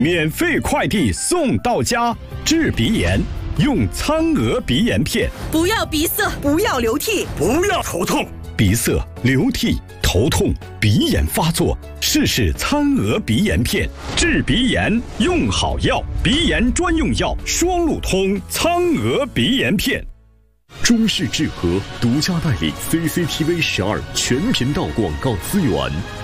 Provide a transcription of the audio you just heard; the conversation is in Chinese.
免费快递送到家，治鼻炎用苍娥鼻炎片。 不要鼻塞， 不要流涕， 不要头痛。 鼻塞、流涕、头痛、鼻炎发作，试试苍娥鼻炎片，治鼻炎用好药，鼻炎专用药双路通苍娥鼻炎片。 中视智和独家代理 CCTV 12全频道广告资源。